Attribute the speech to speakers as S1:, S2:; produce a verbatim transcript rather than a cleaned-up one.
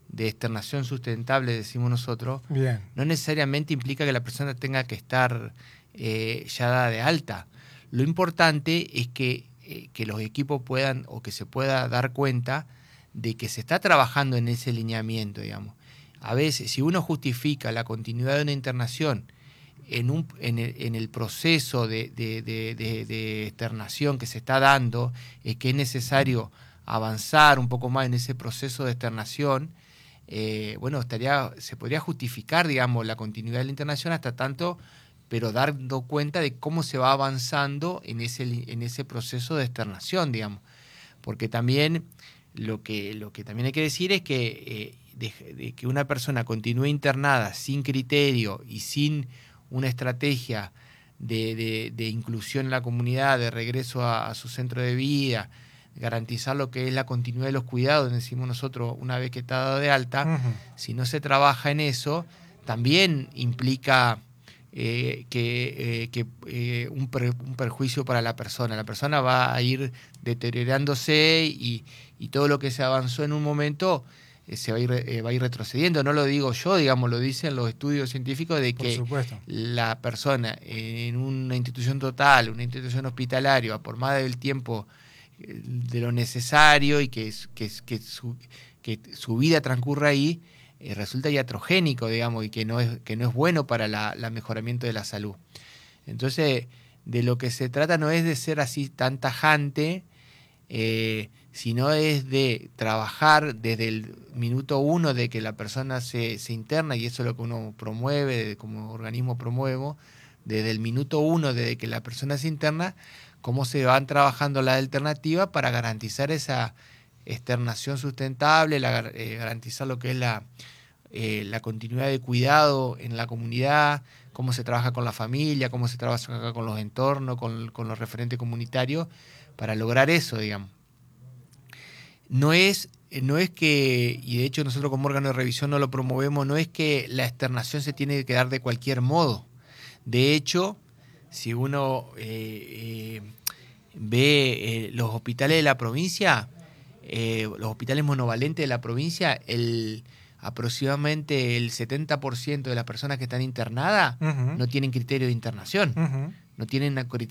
S1: de externación sustentable, decimos nosotros,
S2: Bien.
S1: no necesariamente implica que la persona tenga que estar eh, ya dada de alta. Lo importante es que, eh, que los equipos puedan, o que se pueda dar cuenta de que se está trabajando en ese lineamiento, digamos. A veces, si uno justifica la continuidad de una internación en, un, en, el, en el proceso de, de, de, de, de externación que se está dando, es que es necesario avanzar un poco más en ese proceso de externación, eh, bueno, estaría, se podría justificar, digamos, la continuidad de la internación hasta tanto, pero dando cuenta de cómo se va avanzando en ese, en ese proceso de externación, digamos. Porque también lo que, lo que también hay que decir es que, eh, de, de que una persona continúe internada sin criterio y sin una estrategia de, de, de inclusión en la comunidad, de regreso a, a su centro de vida, garantizar lo que es la continuidad de los cuidados, decimos nosotros, una vez que está dado de alta, uh-huh. Si no se trabaja en eso, también implica eh, que, eh, que eh, un, per, un perjuicio para la persona. La persona va a ir deteriorándose y, y todo lo que se avanzó en un momento eh, se va a, ir, eh, va a ir retrocediendo. No lo digo yo, digamos, lo dicen los estudios científicos de que la persona en una institución total, una institución hospitalaria, por más del tiempo de lo necesario y que, que, que, su, que su vida transcurra ahí, eh, resulta iatrogénico, digamos, y que no es, que no es bueno para la, la mejoramiento de la salud. Entonces, de lo que se trata no es de ser así tan tajante, eh, sino es de trabajar desde el minuto uno de que la persona se, se interna, y eso es lo que uno promueve, como organismo promuevo, desde el minuto uno desde que la persona se interna, cómo se van trabajando las alternativas para garantizar esa externación sustentable, la, eh, garantizar lo que es la, eh, la continuidad de cuidado en la comunidad, cómo se trabaja con la familia, cómo se trabaja con los entornos, con, con los referentes comunitarios, para lograr eso, digamos. No es, no es que, y de hecho nosotros como órgano de revisión no lo promovemos, no es que la externación se tiene que dar de cualquier modo. De hecho, si uno eh, eh, ve eh, los hospitales de la provincia, eh, los hospitales monovalentes de la provincia, el, aproximadamente el setenta por ciento de las personas que están internadas uh-huh. no tienen criterio de internación, uh-huh. no tienen criterio